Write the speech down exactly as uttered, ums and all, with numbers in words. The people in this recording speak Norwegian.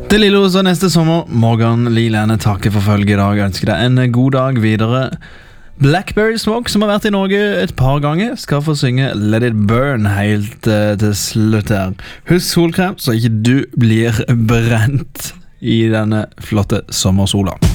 Det lille hos neste sommer. Morgan Liland takker for følge i dag. Jeg ønsker deg en god dag videre. Blackberry Smoke, som har vært i Norge et par ganger, skal få synge Let It Burn helt uh, til slutt her. Husk solkrem, så ikke du blir brent i denne flotte sommersola.